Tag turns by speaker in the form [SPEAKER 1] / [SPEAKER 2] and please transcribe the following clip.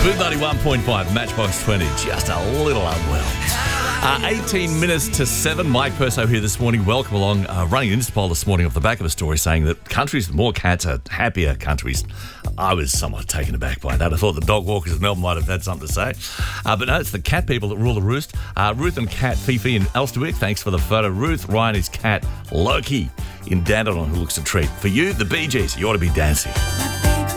[SPEAKER 1] Boot 91.5, Matchbox 20, just a little unwell. 18 minutes to 7. Mike Perso here this morning. Welcome along. Running an Insta poll this morning off the back of a story saying that countries with more cats are happier countries. I was somewhat taken aback by that. I thought the dog walkers of Melbourne might have had something to say. But no, it's the cat people that rule the roost. Ruth and Cat Fifi in Elsternwick, thanks for the photo. Ruth, Ryan, his cat Loki in Dandenong, who looks a treat. For you, the Bee Gees, you ought to be dancing.